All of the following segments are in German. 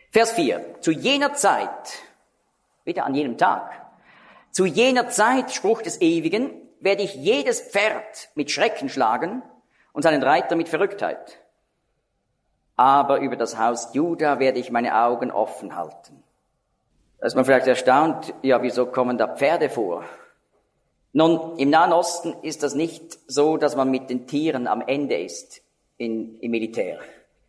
Vers 4. Zu jener Zeit, wieder an jedem Tag, zu jener Zeit, Spruch des Ewigen, werde ich jedes Pferd mit Schrecken schlagen und seinen Reiter mit Verrücktheit. Aber über das Haus Juda werde ich meine Augen offen halten. Da ist man vielleicht erstaunt, ja, wieso kommen da Pferde vor? Nun, im Nahen Osten ist das nicht so, dass man mit den Tieren am Ende ist im Militär.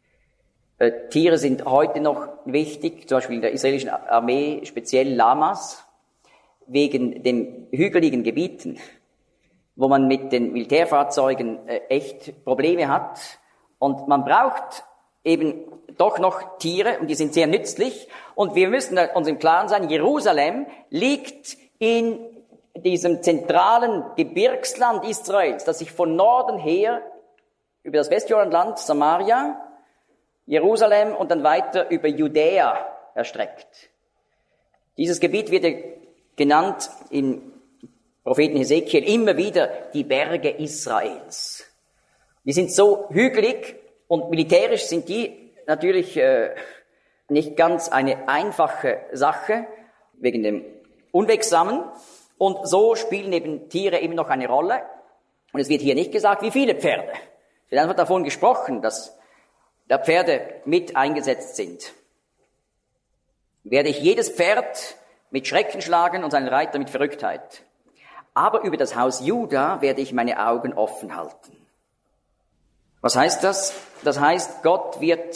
Tiere sind heute noch wichtig, zum Beispiel in der israelischen Armee, speziell Lamas, wegen den hügeligen Gebieten, wo man mit den Militärfahrzeugen echt Probleme hat. Und man braucht eben doch noch Tiere, und die sind sehr nützlich. Und wir müssen uns im Klaren sein, Jerusalem liegt in diesem zentralen Gebirgsland Israels, das sich von Norden her über das Westjordanland, Samaria, Jerusalem und dann weiter über Judäa erstreckt. Dieses Gebiet wird genannt im Propheten Hesekiel immer wieder die Berge Israels. Die sind so hügelig und militärisch sind die natürlich nicht ganz eine einfache Sache, wegen dem Unwegsamen. Und so spielen eben Tiere eben noch eine Rolle. Und es wird hier nicht gesagt, wie viele Pferde. Es wird einfach davon gesprochen, dass da Pferde mit eingesetzt sind. Werde ich jedes Pferd mit Schrecken schlagen und seinen Reiter mit Verrücktheit. Aber über das Haus Juda werde ich meine Augen offen halten. Was heißt das? Das heißt, Gott wird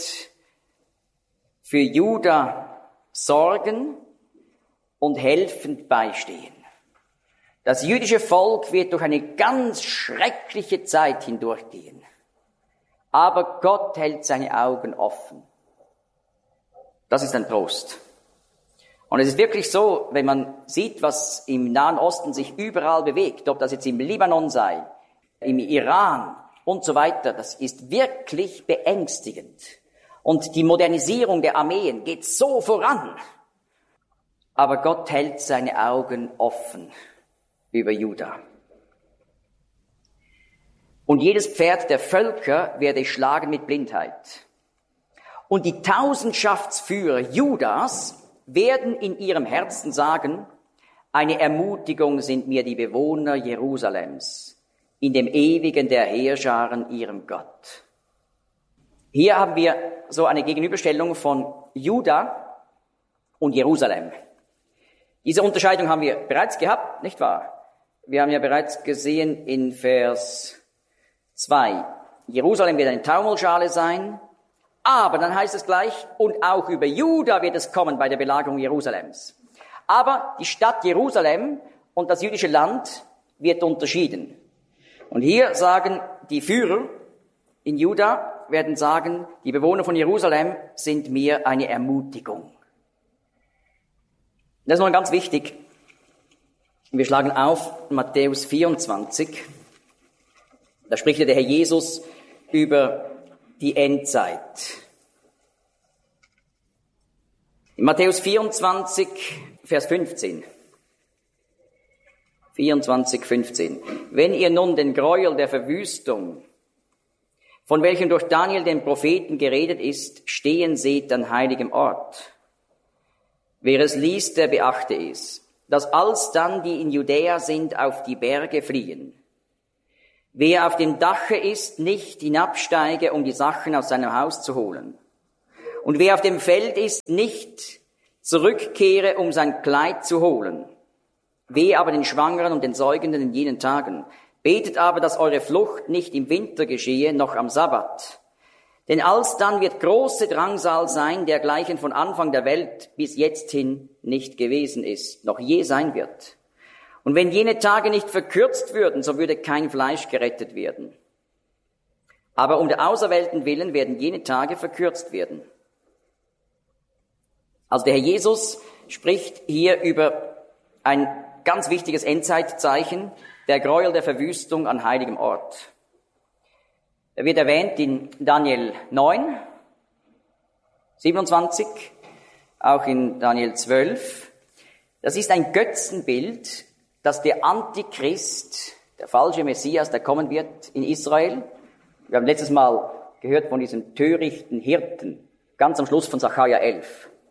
für Juda sorgen und helfend beistehen. Das jüdische Volk wird durch eine ganz schreckliche Zeit hindurchgehen. Aber Gott hält seine Augen offen. Das ist ein Trost. Und es ist wirklich so, wenn man sieht, was im Nahen Osten sich überall bewegt, ob das jetzt im Libanon sei, im Iran und so weiter, das ist wirklich beängstigend. Und die Modernisierung der Armeen geht so voran. Aber Gott hält seine Augen offen über Juda. Und jedes Pferd der Völker werde ich schlagen mit Blindheit. Und die Tausendschaftsführer Judas werden in ihrem Herzen sagen, eine Ermutigung sind mir die Bewohner Jerusalems, in dem Ewigen der Heerscharen ihrem Gott. Hier haben wir so eine Gegenüberstellung von Juda und Jerusalem. Diese Unterscheidung haben wir bereits gehabt, nicht wahr? Wir haben ja bereits gesehen in Vers 2, Jerusalem wird eine Taumelschale sein, aber dann heißt es gleich, und auch über Juda wird es kommen bei der Belagerung Jerusalems. Aber die Stadt Jerusalem und das jüdische Land wird unterschieden. Und hier sagen die Führer in Juda, werden sagen, die Bewohner von Jerusalem sind mir eine Ermutigung. Das ist noch ganz wichtig. Wir schlagen auf Matthäus 24. Da spricht der Herr Jesus über die Endzeit. In Matthäus 24, Vers 15. 24, 15. Wenn ihr nun den Gräuel der Verwüstung, von welchem durch Daniel den Propheten geredet ist, stehen seht an heiligem Ort. Wer es liest, der beachte es, dass alsdann die in Judäa sind, auf die Berge fliehen. Wer auf dem Dache ist, nicht hinabsteige, um die Sachen aus seinem Haus zu holen. Und wer auf dem Feld ist, nicht zurückkehre, um sein Kleid zu holen. Wehe aber den Schwangeren und den Säugenden in jenen Tagen. Betet aber, dass eure Flucht nicht im Winter geschehe, noch am Sabbat. Denn alsdann wird große Drangsal sein, dergleichen von Anfang der Welt bis jetzt hin nicht gewesen ist, noch je sein wird. Und wenn jene Tage nicht verkürzt würden, so würde kein Fleisch gerettet werden. Aber um der Auserwählten willen werden jene Tage verkürzt werden. Also der Herr Jesus spricht hier über ein ganz wichtiges Endzeitzeichen, der Gräuel der Verwüstung an heiligem Ort. Er wird erwähnt in Daniel 9, 27, auch in Daniel 12. Das ist ein Götzenbild, dass der Antichrist, der falsche Messias, der kommen wird in Israel. Wir haben letztes Mal gehört von diesem törichten Hirten, ganz am Schluss von Sacharja 11.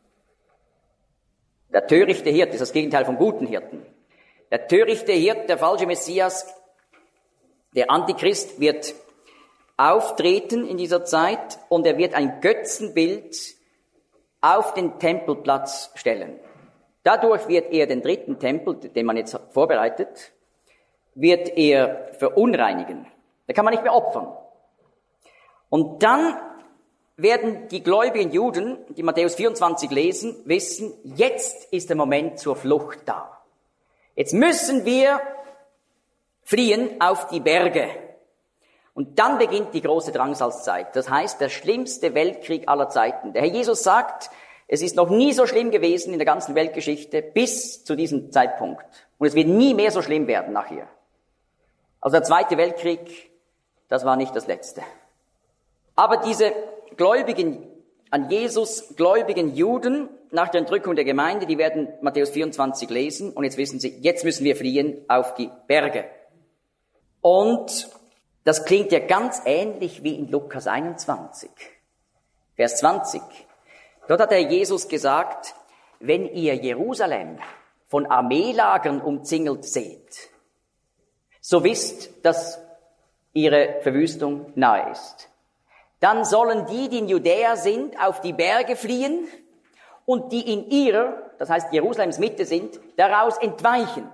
Der törichte Hirte ist das Gegenteil vom guten Hirten. Der törichte Hirte, der falsche Messias, der Antichrist wird auftreten in dieser Zeit und er wird ein Götzenbild auf den Tempelplatz stellen. Dadurch wird er den dritten Tempel, den man jetzt vorbereitet, wird er verunreinigen. Da kann man nicht mehr opfern. Und dann werden die gläubigen Juden, die Matthäus 24 lesen, wissen, jetzt ist der Moment zur Flucht da. Jetzt müssen wir fliehen auf die Berge. Und dann beginnt die große Drangsalzzeit. Das heißt, der schlimmste Weltkrieg aller Zeiten. Der Herr Jesus sagt, es ist noch nie so schlimm gewesen in der ganzen Weltgeschichte bis zu diesem Zeitpunkt. Und es wird nie mehr so schlimm werden nachher. Also der Zweite Weltkrieg, das war nicht das letzte. Aber diese gläubigen, an Jesus gläubigen Juden nach der Entrückung der Gemeinde, die werden Matthäus 24 lesen und jetzt wissen sie, jetzt müssen wir fliehen auf die Berge. Und das klingt ja ganz ähnlich wie in Lukas 21, Vers 20. Dort hat der Jesus gesagt, wenn ihr Jerusalem von Armeelagern umzingelt seht, so wisst, dass ihre Verwüstung nahe ist. Dann sollen die in Judäa sind, auf die Berge fliehen und die in ihrer, das heißt Jerusalems Mitte sind, daraus entweichen.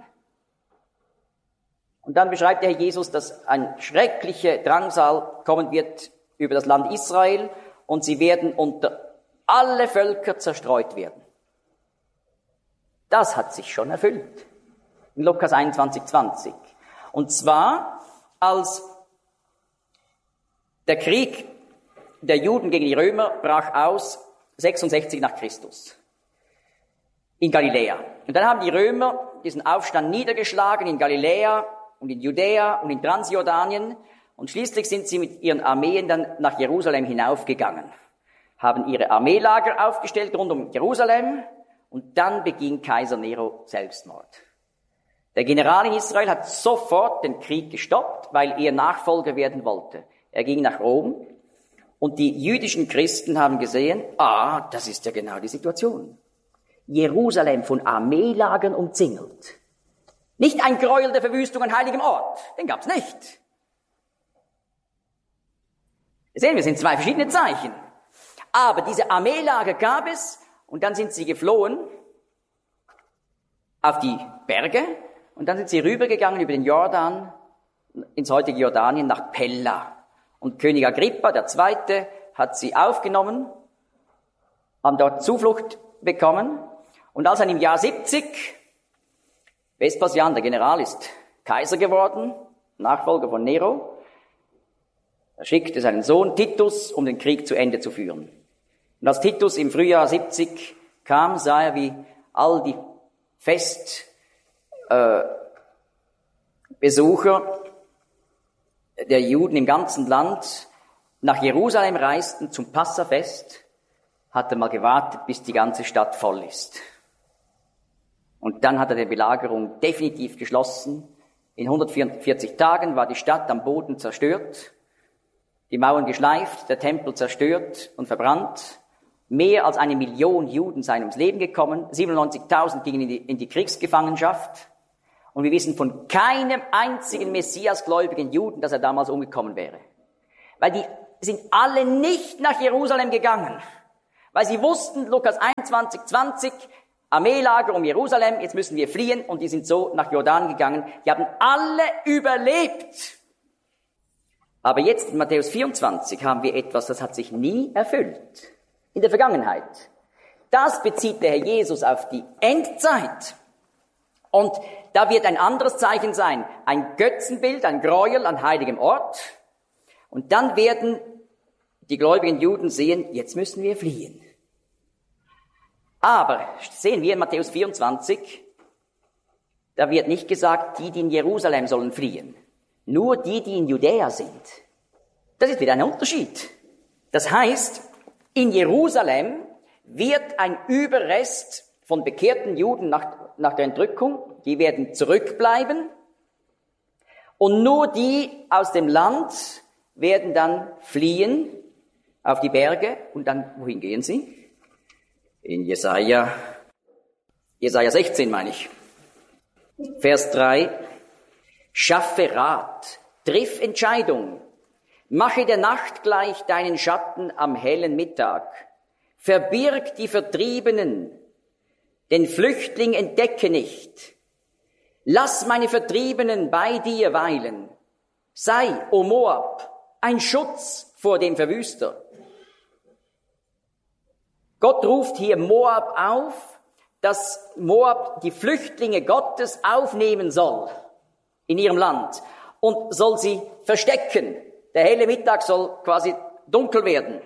Und dann beschreibt der Herr Jesus, dass ein schrecklicher Drangsal kommen wird über das Land Israel und sie werden unter alle Völker zerstreut werden. Das hat sich schon erfüllt. In Lukas 21, 20. Und zwar, als der Krieg der Juden gegen die Römer brach aus, 66 nach Christus. In Galiläa. Und dann haben die Römer diesen Aufstand niedergeschlagen in Galiläa und in Judäa und in Transjordanien. Und schließlich sind sie mit ihren Armeen dann nach Jerusalem hinaufgegangen, haben ihre Armeelager aufgestellt rund um Jerusalem und dann beging Kaiser Nero Selbstmord. Der General in Israel hat sofort den Krieg gestoppt, weil er Nachfolger werden wollte. Er ging nach Rom und die jüdischen Christen haben gesehen, das ist ja genau die Situation. Jerusalem von Armeelagern umzingelt. Nicht ein Gräuel der Verwüstung an heiligem Ort, den gab's nicht. Sehen wir, es sind zwei verschiedene Zeichen. Aber diese Armeelager gab es und dann sind sie geflohen auf die Berge und dann sind sie rübergegangen über den Jordan ins heutige Jordanien nach Pella. Und König Agrippa II. Hat sie aufgenommen, haben dort Zuflucht bekommen und als er im Jahr 70, Vespasian, der General, ist Kaiser geworden, Nachfolger von Nero, er schickte seinen Sohn Titus, um den Krieg zu Ende zu führen. Und als Titus im Frühjahr 70 kam, sah er, wie all die Festbesucher der Juden im ganzen Land nach Jerusalem reisten zum Passafest, hat er mal gewartet, bis die ganze Stadt voll ist. Und dann hat er die Belagerung definitiv geschlossen. In 144 Tagen war die Stadt am Boden zerstört, die Mauern geschleift, der Tempel zerstört und verbrannt. Mehr als 1 Million Juden seien ums Leben gekommen, 97.000 gingen in die Kriegsgefangenschaft. Und wir wissen von keinem einzigen messiasgläubigen Juden, dass er damals umgekommen wäre. Weil die sind alle nicht nach Jerusalem gegangen. Weil sie wussten, Lukas 21, 20, Armeelager um Jerusalem, jetzt müssen wir fliehen. Und die sind so nach Jordan gegangen. Die haben alle überlebt. Aber jetzt in Matthäus 24 haben wir etwas, das hat sich nie erfüllt. In der Vergangenheit. Das bezieht der Herr Jesus auf die Endzeit. Und da wird ein anderes Zeichen sein, ein Götzenbild, ein Gräuel an heiligem Ort. Und dann werden die gläubigen Juden sehen, jetzt müssen wir fliehen. Aber sehen wir in Matthäus 24, da wird nicht gesagt, die in Jerusalem sollen fliehen. Nur die in Judäa sind. Das ist wieder ein Unterschied. Das heißt, in Jerusalem wird ein Überrest von bekehrten Juden nach der Entrückung, die werden zurückbleiben. Und nur die aus dem Land werden dann fliehen auf die Berge. Und dann, wohin gehen sie? In Jesaja Jesaja 16 meine ich. Vers 3. Schaffe Rat, triff Entscheidung, mache der Nacht gleich deinen Schatten am hellen Mittag, verbirg die Vertriebenen, den Flüchtling entdecke nicht. Lass meine Vertriebenen bei dir weilen. Sei, o Moab, ein Schutz vor dem Verwüster. Gott ruft hier Moab auf, dass Moab die Flüchtlinge Gottes aufnehmen soll in ihrem Land und soll sie verstecken. Der helle Mittag soll quasi dunkel werden.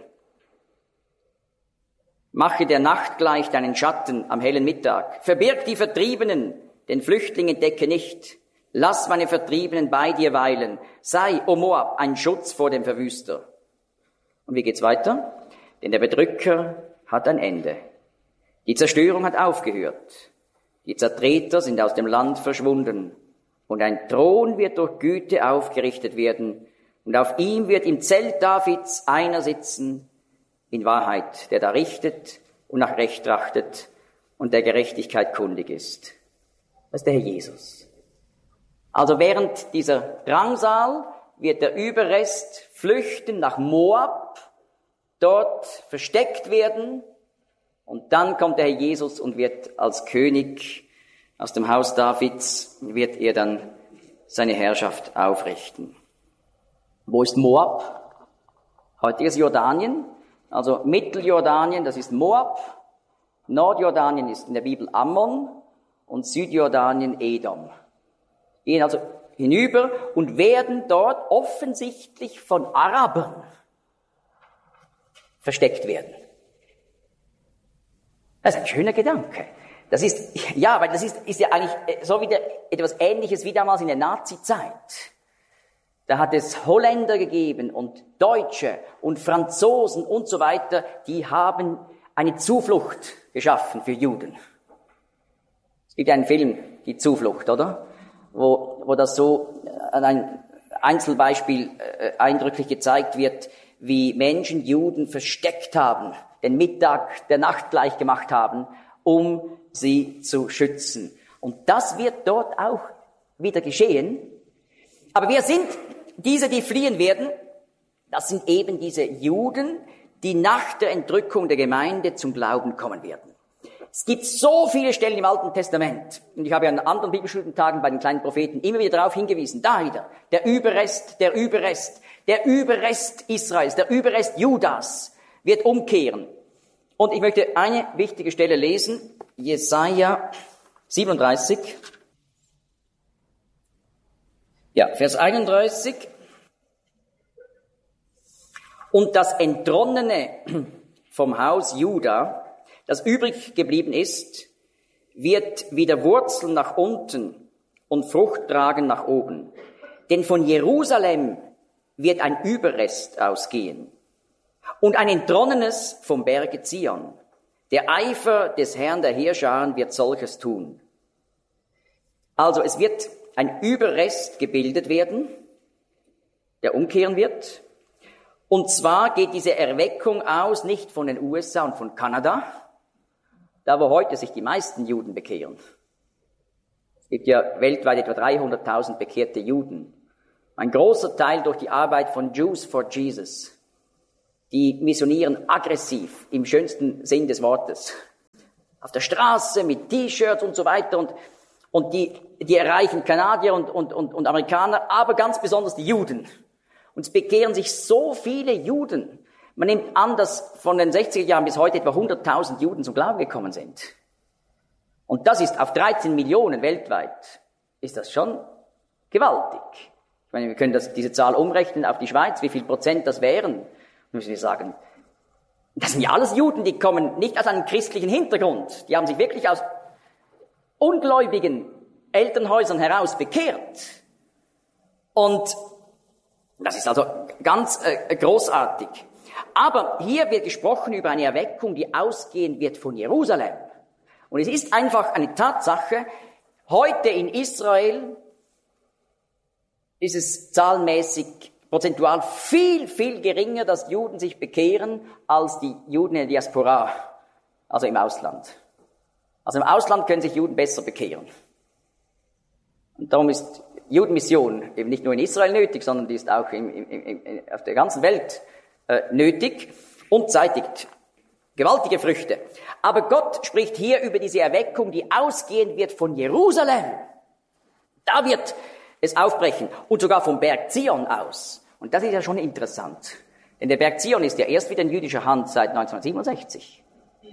Mache der Nacht gleich deinen Schatten am hellen Mittag. Verbirg die Vertriebenen, den Flüchtling entdecke nicht. Lass meine Vertriebenen bei dir weilen. Sei, o Moab, ein Schutz vor dem Verwüster. Und wie geht's weiter? Denn der Bedrücker hat ein Ende. Die Zerstörung hat aufgehört. Die Zertreter sind aus dem Land verschwunden. Und ein Thron wird durch Güte aufgerichtet werden. Und auf ihm wird im Zelt Davids einer sitzen, in Wahrheit, der da richtet und nach Recht trachtet und der Gerechtigkeit kundig ist. Das ist der Herr Jesus. Also während dieser Drangsal wird der Überrest flüchten nach Moab, dort versteckt werden und dann kommt der Herr Jesus und wird als König aus dem Haus Davids, wird er dann seine Herrschaft aufrichten. Wo ist Moab? Heutiges Jordanien. Also Mitteljordanien, das ist Moab, Nordjordanien ist in der Bibel Ammon und Südjordanien Edom. Gehen also hinüber und werden dort offensichtlich von Arabern versteckt werden. Das ist ein schöner Gedanke. Das ist, ja, weil das ist ja eigentlich so wieder etwas Ähnliches wie damals in der Nazi-Zeit. Da hat es Holländer gegeben und Deutsche und Franzosen und so weiter, die haben eine Zuflucht geschaffen für Juden. Es gibt einen Film, Die Zuflucht, oder? Wo das so an ein Einzelbeispiel eindrücklich gezeigt wird, wie Menschen Juden versteckt haben, den Mittag der Nacht gleich gemacht haben, um sie zu schützen. Und das wird dort auch wieder geschehen. Aber wer sind diese, die fliehen werden? Das sind eben diese Juden, die nach der Entrückung der Gemeinde zum Glauben kommen werden. Es gibt so viele Stellen im Alten Testament, und ich habe ja an anderen Bibelstudentagen bei den kleinen Propheten immer wieder darauf hingewiesen, da wieder, der Überrest Israels, der Überrest Judas wird umkehren. Und ich möchte eine wichtige Stelle lesen, Jesaja 37, ja, Vers 31. Und das Entronnene vom Haus Juda, das übrig geblieben ist, wird wieder Wurzeln nach unten und Frucht tragen nach oben. Denn von Jerusalem wird ein Überrest ausgehen und ein Entronnenes vom Berge Zion. Der Eifer des Herrn der Heerscharen wird solches tun. Also es wird ein Überrest gebildet werden, der umkehren wird. Und zwar geht diese Erweckung aus nicht von den USA und von Kanada, da wo heute sich die meisten Juden bekehren. Es gibt ja weltweit etwa 300.000 bekehrte Juden. Ein großer Teil durch die Arbeit von Jews for Jesus. Die missionieren aggressiv im schönsten Sinn des Wortes. Auf der Straße mit T-Shirts und so weiter und die erreichen Kanadier und Amerikaner, aber ganz besonders die Juden. Und es bekehren sich so viele Juden. Man nimmt an, dass von den 60er Jahren bis heute etwa 100.000 Juden zum Glauben gekommen sind. Und das ist auf 13 Millionen weltweit, ist das schon gewaltig. Ich meine, wir können diese Zahl umrechnen auf die Schweiz, wie viel Prozent das wären. Müssen wir sagen, das sind ja alles Juden, die kommen nicht aus einem christlichen Hintergrund. Die haben sich wirklich aus ungläubigen Elternhäusern heraus bekehrt. Und das ist also ganz großartig. Aber hier wird gesprochen über eine Erweckung, die ausgehen wird von Jerusalem. Und es ist einfach eine Tatsache, heute in Israel ist es zahlenmäßig, prozentual viel, viel geringer, dass Juden sich bekehren, als die Juden in der Diaspora, also im Ausland. Also im Ausland können sich Juden besser bekehren. Und darum ist Judenmission eben nicht nur in Israel nötig, sondern die ist auch auf der ganzen Welt nötig und zeitigt gewaltige Früchte. Aber Gott spricht hier über diese Erweckung, die ausgehen wird von Jerusalem. Da wird es aufbrechen und sogar vom Berg Zion aus. Und das ist ja schon interessant. Denn der Berg Zion ist ja erst wieder in jüdischer Hand seit 1967.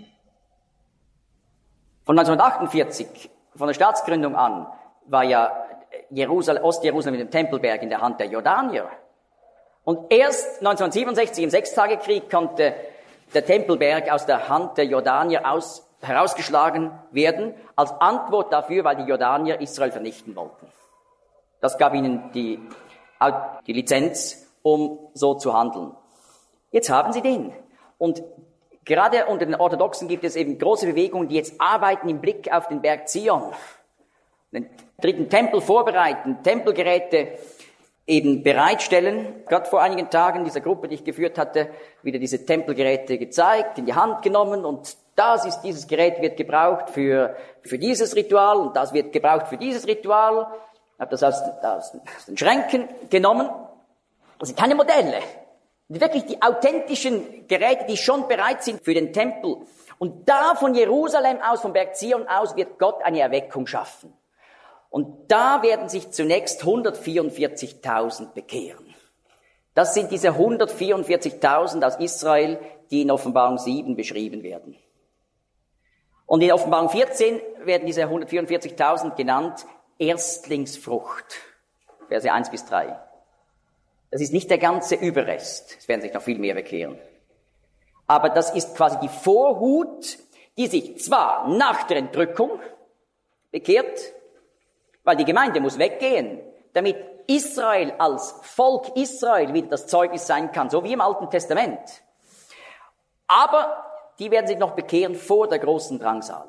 Von 1948, von der Staatsgründung an, war ja Ostjerusalem mit dem Tempelberg in der Hand der Jordanier. Und erst 1967 im Sechstagekrieg konnte der Tempelberg aus der Hand der Jordanier herausgeschlagen werden, als Antwort dafür, weil die Jordanier Israel vernichten wollten. Das gab ihnen die Lizenz, um so zu handeln. Jetzt haben sie den. Und gerade unter den Orthodoxen gibt es eben große Bewegungen, die jetzt arbeiten im Blick auf den Berg Zion. Den dritten Tempel vorbereiten, Tempelgeräte eben bereitstellen. Gerade vor einigen Tagen dieser Gruppe, die ich geführt hatte, wieder diese Tempelgeräte gezeigt, in die Hand genommen und dieses Gerät wird gebraucht für dieses Ritual und das wird gebraucht für dieses Ritual. Ich habe das aus den Schränken genommen. Das sind keine Modelle. Wirklich die authentischen Geräte, die schon bereit sind für den Tempel. Und da von Jerusalem aus, vom Berg Zion aus, wird Gott eine Erweckung schaffen. Und da werden sich zunächst 144.000 bekehren. Das sind diese 144.000 aus Israel, die in Offenbarung 7 beschrieben werden. Und in Offenbarung 14 werden diese 144.000 genannt Erstlingsfrucht. Verse 1 bis 3. Das ist nicht der ganze Überrest. Es werden sich noch viel mehr bekehren. Aber das ist quasi die Vorhut, die sich zwar nach der Entrückung bekehrt, weil die Gemeinde muss weggehen, damit Israel als Volk Israel wieder das Zeugnis sein kann, so wie im Alten Testament. Aber die werden sich noch bekehren vor der großen Drangsal.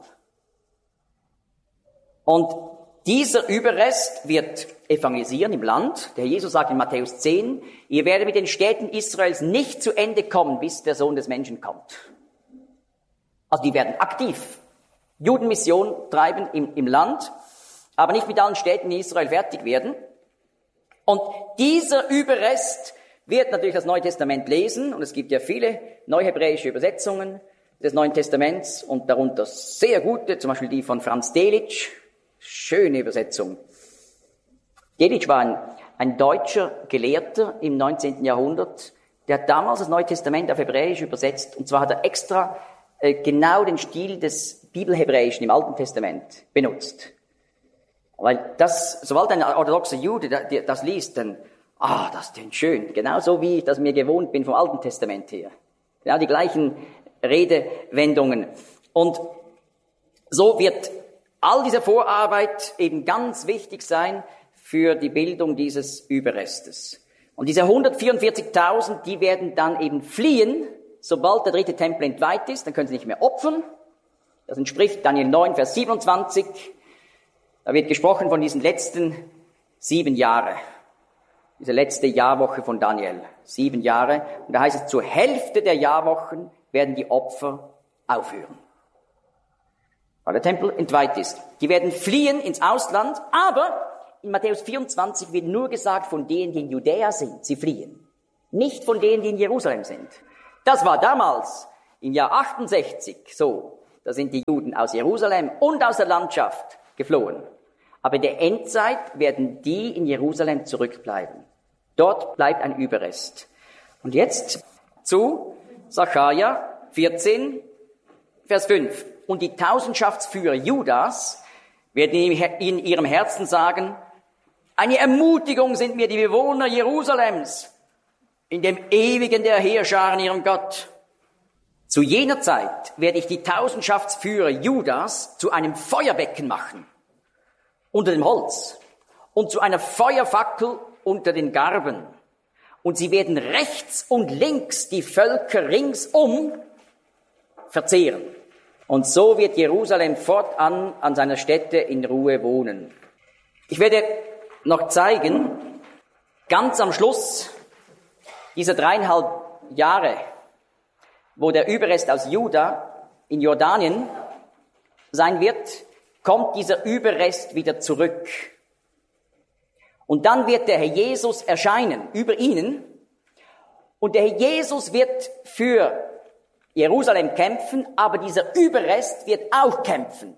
Und dieser Überrest wird evangelisieren im Land. Der Jesus sagt in Matthäus 10, ihr werdet mit den Städten Israels nicht zu Ende kommen, bis der Sohn des Menschen kommt. Also die werden aktiv Judenmission treiben im Land, aber nicht mit allen Städten in Israel fertig werden. Und dieser Überrest wird natürlich das Neue Testament lesen, und es gibt ja viele neuhebräische Übersetzungen des Neuen Testaments und darunter sehr gute, zum Beispiel die von Franz Delitzsch, schöne Übersetzung. Delitzsch war ein deutscher Gelehrter im 19. Jahrhundert, der hat damals das Neue Testament auf Hebräisch übersetzt, und zwar hat er extra genau den Stil des Bibelhebräischen im Alten Testament benutzt. Weil sobald ein orthodoxer Jude das liest, dann, das klingt schön. Genauso wie ich das mir gewohnt bin vom Alten Testament her. Genau die gleichen Redewendungen. Und so wird all diese Vorarbeit eben ganz wichtig sein für die Bildung dieses Überrestes. Und diese 144.000, die werden dann eben fliehen, sobald der dritte Tempel entweiht ist, dann können sie nicht mehr opfern. Das entspricht Daniel 9, Vers 27. Da wird gesprochen von diesen letzten 7 Jahren. Diese letzte Jahrwoche von Daniel. 7 Jahre. Und da heißt es, zur Hälfte der Jahrwochen werden die Opfer aufhören. Weil der Tempel entweiht ist. Die werden fliehen ins Ausland, aber in Matthäus 24 wird nur gesagt von denen, die in Judäa sind, sie fliehen. Nicht von denen, die in Jerusalem sind. Das war damals, im Jahr 68, so. Da sind die Juden aus Jerusalem und aus der Landschaft geflohen. Aber in der Endzeit werden die in Jerusalem zurückbleiben. Dort bleibt ein Überrest. Und jetzt zu Sacharja 14, Vers 5. Und die Tausendschaftsführer Judas werden in ihrem Herzen sagen, eine Ermutigung sind mir die Bewohner Jerusalems, in dem ewigen der Heerscharen ihrem Gott. Zu jener Zeit werde ich die Tausendschaftsführer Judas zu einem Feuerbecken machen unter dem Holz und zu einer Feuerfackel unter den Garben. Und sie werden rechts und links die Völker ringsum verzehren. Und so wird Jerusalem fortan an seiner Stätte in Ruhe wohnen. Ich werde noch zeigen, ganz am Schluss dieser 3,5 Jahre, wo der Überrest aus Juda in Jordanien sein wird, kommt dieser Überrest wieder zurück. Und dann wird der Herr Jesus erscheinen über ihnen. Und der Herr Jesus wird für Jerusalem kämpfen, aber dieser Überrest wird auch kämpfen.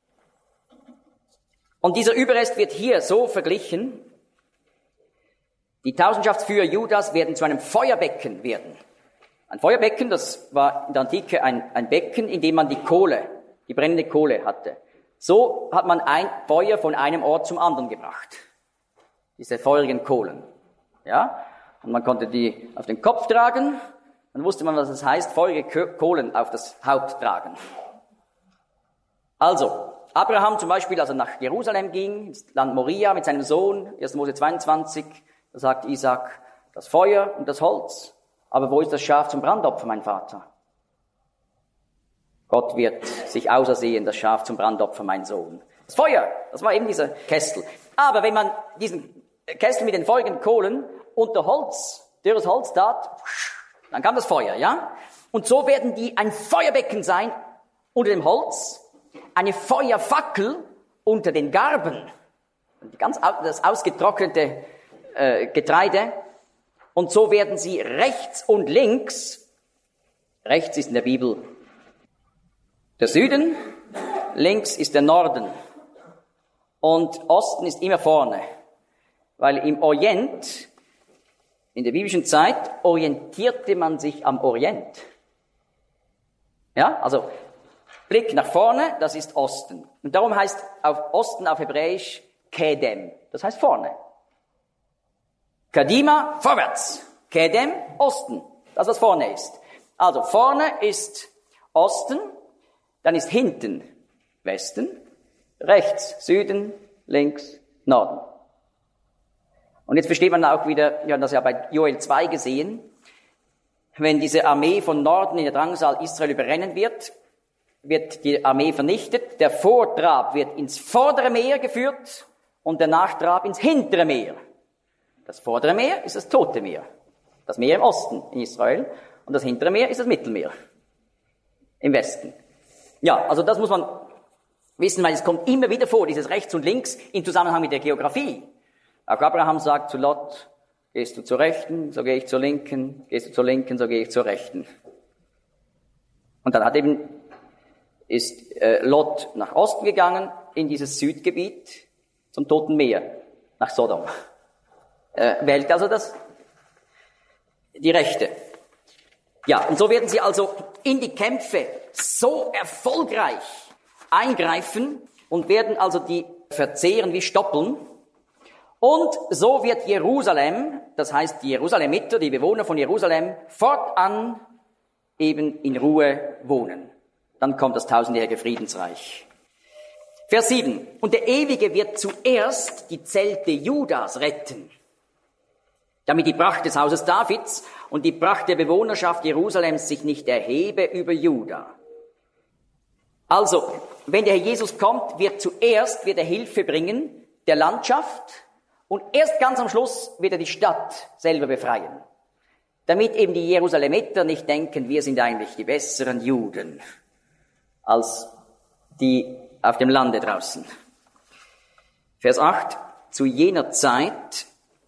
Und dieser Überrest wird hier so verglichen: Die Tausendschaftsführer Judas werden zu einem Feuerbecken werden. Ein Feuerbecken, das war in der Antike ein Becken, in dem man die brennende Kohle hatte. So hat man ein Feuer von einem Ort zum anderen gebracht. Diese feurigen Kohlen. Ja? Und man konnte die auf den Kopf tragen. Dann wusste man, was es heißt, feurige Kohlen auf das Haupt tragen. Also, Abraham zum Beispiel, als er nach Jerusalem ging, ins Land Moria mit seinem Sohn, 1. Mose 22, da sagt Isaac, das Feuer und das Holz. Aber wo ist das Schaf zum Brandopfer, mein Vater? Gott wird sich ausersehen, das Schaf zum Brandopfer, mein Sohn. Das Feuer, das war eben dieser Kessel. Aber wenn man diesen Kessel mit den feurigen Kohlen unter dürres Holz tat, dann kam das Feuer, ja? Und so werden die ein Feuerbecken sein unter dem Holz, eine Feuerfackel unter den Garben, das ausgetrocknete Getreide. Und so werden sie rechts und links, rechts ist in der Bibel der Süden, links ist der Norden und Osten ist immer vorne, weil im Orient, in der biblischen Zeit, orientierte man sich am Orient. Ja, also Blick nach vorne, das ist Osten. Und darum heißt Osten auf Hebräisch Kedem, das heißt vorne. Kadima, vorwärts. Kedem, Osten. Das, was vorne ist. Also, vorne ist Osten, dann ist hinten Westen, rechts Süden, links Norden. Und jetzt versteht man auch wieder, wir haben das ja bei Joel 2 gesehen, wenn diese Armee von Norden in der Drangsal Israel überrennen wird die Armee vernichtet, der Vortrab wird ins vordere Meer geführt und der Nachtrab ins hintere Meer. Das vordere Meer ist das Tote Meer, das Meer im Osten in Israel, und das hintere Meer ist das Mittelmeer im Westen. Ja, also das muss man wissen, weil es kommt immer wieder vor, dieses Rechts und Links im Zusammenhang mit der Geografie. Auch Abraham sagt zu Lot, gehst du zur Rechten, so gehe ich zur Linken, gehst du zur Linken, so gehe ich zur Rechten. Und dann ist Lot nach Osten gegangen, in dieses Südgebiet, zum Toten Meer, nach Sodom. Wählt also die Rechte. Ja, und so werden sie also in die Kämpfe so erfolgreich eingreifen und werden also die verzehren wie Stoppeln. Und so wird Jerusalem, das heißt die Jerusalemiter, die Bewohner von Jerusalem, fortan eben in Ruhe wohnen. Dann kommt das tausendjährige Friedensreich. Vers 7. Und der Ewige wird zuerst die Zelte Judas retten, damit die Pracht des Hauses Davids und die Pracht der Bewohnerschaft Jerusalems sich nicht erhebe über Juda. Also, wenn der Herr Jesus kommt, wird er Hilfe bringen der Landschaft und erst ganz am Schluss wird er die Stadt selber befreien. Damit eben die Jerusalemiter nicht denken, wir sind eigentlich die besseren Juden als die auf dem Lande draußen. Vers 8. Zu jener Zeit,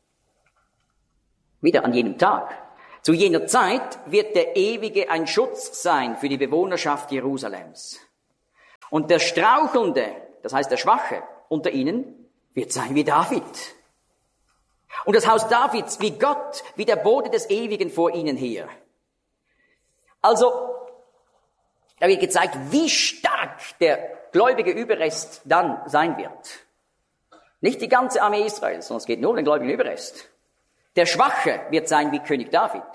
wieder an jenem Tag, zu jener Zeit wird der Ewige ein Schutz sein für die Bewohnerschaft Jerusalems. Und der Strauchelnde, das heißt der Schwache unter ihnen, wird sein wie David. Und das Haus Davids wie Gott, wie der Bote des Ewigen vor ihnen her. Also, da wird gezeigt, wie stark der gläubige Überrest dann sein wird. Nicht die ganze Armee Israels, sondern es geht nur um den gläubigen Überrest. Der Schwache wird sein wie König David.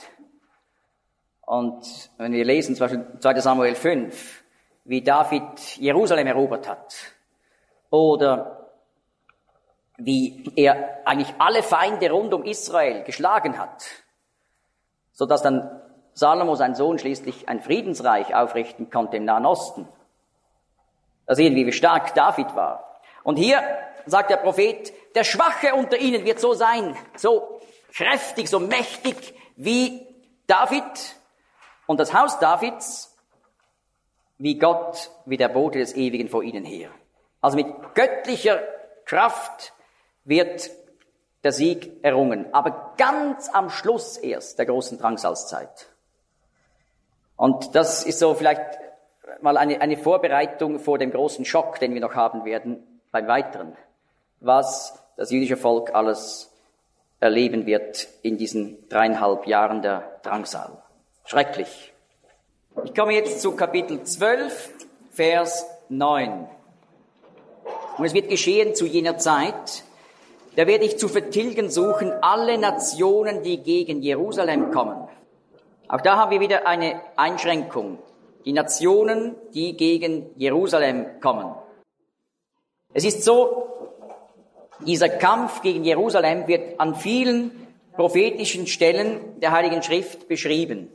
Und wenn wir lesen, zum Beispiel 2. Samuel 5, wie David Jerusalem erobert hat, oder wie er eigentlich alle Feinde rund um Israel geschlagen hat, sodass dann Salomo, sein Sohn, schließlich ein Friedensreich aufrichten konnte im Nahen Osten. Da sehen wir, wie stark David war. Und hier sagt der Prophet, der Schwache unter ihnen wird so sein, so kräftig, so mächtig wie David. Und das Haus Davids wie Gott, wie der Bote des Ewigen vor ihnen her. Also mit göttlicher Kraft wird der Sieg errungen, aber ganz am Schluss erst der großen Drangsalzzeit. Und das ist so vielleicht mal eine Vorbereitung vor dem großen Schock, den wir noch haben werden beim Weiteren, was das jüdische Volk alles erleben wird in diesen 3,5 Jahren der Drangsal. Schrecklich. Ich komme jetzt zu Kapitel 12, Vers 9. Und es wird geschehen zu jener Zeit, da werde ich zu vertilgen suchen alle Nationen, die gegen Jerusalem kommen. Auch da haben wir wieder eine Einschränkung. Die Nationen, die gegen Jerusalem kommen. Es ist so, dieser Kampf gegen Jerusalem wird an vielen prophetischen Stellen der Heiligen Schrift beschrieben.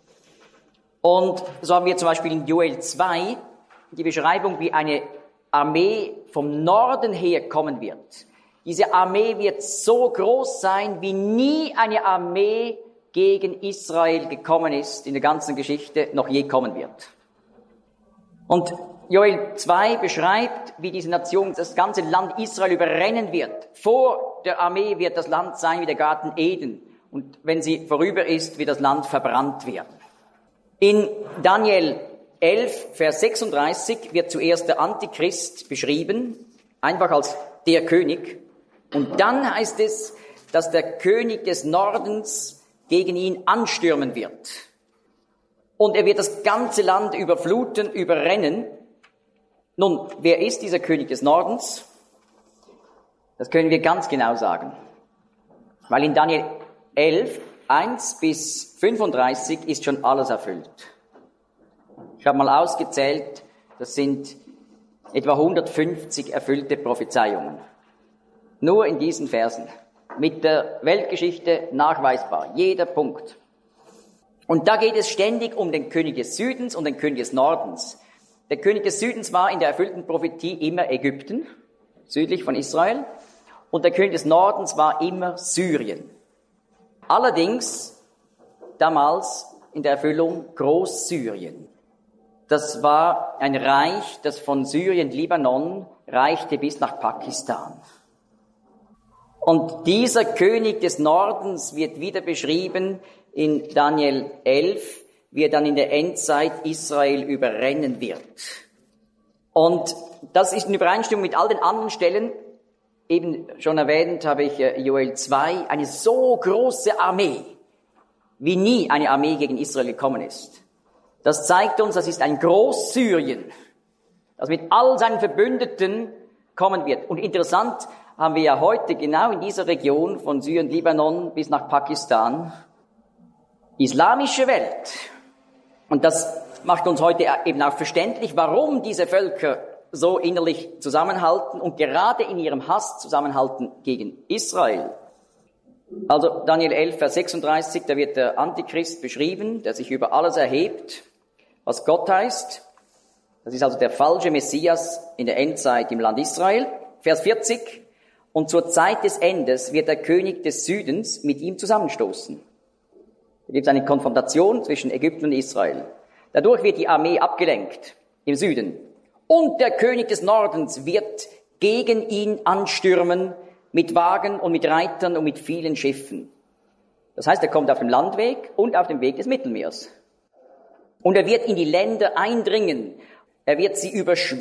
Und so haben wir zum Beispiel in Joel 2 die Beschreibung, wie eine Armee vom Norden her kommen wird. Diese Armee wird so groß sein, wie nie eine Armee gegen Israel gekommen ist, in der ganzen Geschichte noch je kommen wird. Und Joel 2 beschreibt, wie diese Nation das ganze Land Israel überrennen wird. Vor der Armee wird das Land sein wie der Garten Eden. Und wenn sie vorüber ist, wird das Land verbrannt werden. In Daniel 11, Vers 36 wird zuerst der Antichrist beschrieben, einfach als der König. Und dann heißt es, dass der König des Nordens gegen ihn anstürmen wird. Und er wird das ganze Land überfluten, überrennen. Nun, wer ist dieser König des Nordens? Das können wir ganz genau sagen. Weil in Daniel 11, 1 bis 35 ist schon alles erfüllt. Ich habe mal ausgezählt, das sind etwa 150 erfüllte Prophezeiungen. Nur in diesen Versen. Mit der Weltgeschichte nachweisbar. Jeder Punkt. Und da geht es ständig um den König des Südens und den König des Nordens. Der König des Südens war in der erfüllten Prophetie immer Ägypten, südlich von Israel. Und der König des Nordens war immer Syrien. Allerdings damals in der Erfüllung Großsyrien. Das war ein Reich, das von Syrien, Libanon, reichte bis nach Pakistan. Und dieser König des Nordens wird wieder beschrieben in Daniel 11, wie er dann in der Endzeit Israel überrennen wird. Und das ist in Übereinstimmung mit all den anderen Stellen, eben schon erwähnt habe ich Joel 2, eine so große Armee, wie nie eine Armee gegen Israel gekommen ist. Das zeigt uns, das ist ein Großsyrien, das mit all seinen Verbündeten kommen wird. Und interessant haben wir ja heute genau in dieser Region von Syrien, Libanon bis nach Pakistan islamische Welt. Und das macht uns heute eben auch verständlich, warum diese Völker so innerlich zusammenhalten und gerade in ihrem Hass zusammenhalten gegen Israel. Also Daniel 11, Vers 36, da wird der Antichrist beschrieben, der sich über alles erhebt, was Gott heißt. Das ist also der falsche Messias in der Endzeit im Land Israel. Vers 40, und zur Zeit des Endes wird der König des Südens mit ihm zusammenstoßen. Da gibt es eine Konfrontation zwischen Ägypten und Israel. Dadurch wird die Armee abgelenkt im Süden. Und der König des Nordens wird gegen ihn anstürmen mit Wagen und mit Reitern und mit vielen Schiffen. Das heißt, er kommt auf dem Landweg und auf dem Weg des Mittelmeers. Und er wird in die Länder eindringen. Er wird sie überschwemmen.